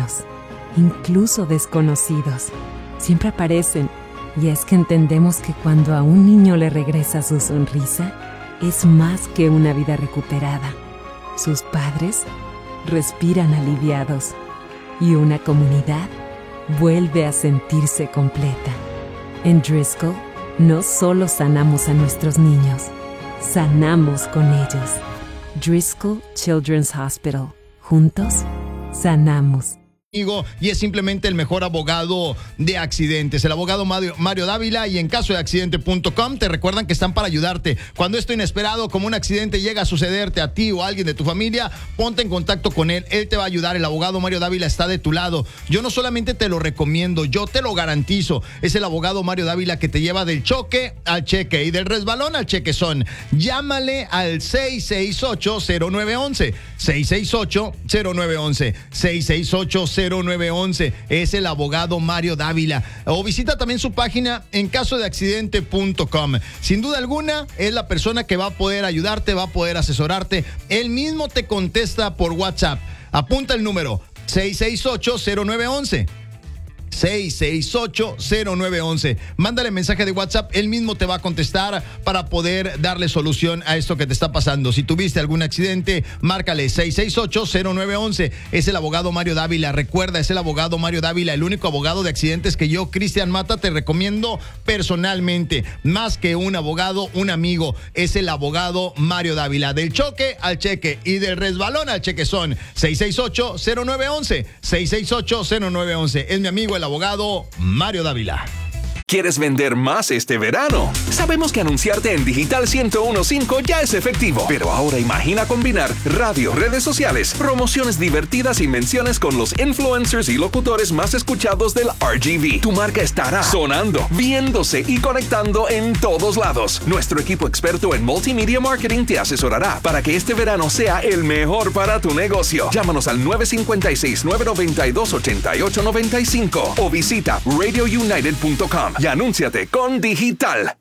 humanos, incluso desconocidos. Siempre aparecen, y es que entendemos que cuando a un niño le regresa su sonrisa, es más que una vida recuperada. Sus padres respiran aliviados y una comunidad vuelve a sentirse completa. En Driscoll, no solo sanamos a nuestros niños, sanamos con ellos. Driscoll Children's Hospital. Juntos, sanamos. Y es simplemente el mejor abogado de accidentes, el abogado Mario Dávila, y en caso de accidente.com te recuerdan que están para ayudarte. Cuando esto inesperado como un accidente llega a sucederte a ti o a alguien de tu familia, ponte en contacto con él te va a ayudar. El abogado Mario Dávila está de tu lado. Yo no solamente te lo recomiendo, yo te lo garantizo. Es el abogado Mario Dávila que te lleva del choque al cheque y del resbalón al chequezón. Llámale al 668-0911, 668-0911, 668-0911. Es el abogado Mario Dávila. O visita también su página en caso de accidente.com. Sin duda alguna, es la persona que va a poder ayudarte, va a poder asesorarte. Él mismo te contesta por WhatsApp. Apunta el número 668-0911. 668-0911. Mándale mensaje de WhatsApp, él mismo te va a contestar para poder darle solución a esto que te está pasando. Si tuviste algún accidente, márcale 668-0911. Es el abogado Mario Dávila. Recuerda, es el abogado Mario Dávila, el único abogado de accidentes que yo, Cristian Mata, te recomiendo personalmente. Más que un abogado, un amigo. Es el abogado Mario Dávila. Del choque al cheque y del resbalón al chequezón. 668-0911. 668-0911. Es mi amigo, el abogado Mario Dávila. ¿Quieres vender más este verano? Sabemos que anunciarte en Digital 101.5 ya es efectivo, pero ahora imagina combinar radio, redes sociales, promociones divertidas y menciones con los influencers y locutores más escuchados del RGV. Tu marca estará sonando, viéndose y conectando en todos lados. Nuestro equipo experto en multimedia marketing te asesorará para que este verano sea el mejor para tu negocio. Llámanos al 956-992-8895 o visita radiounited.com. Y anúnciate con Digital.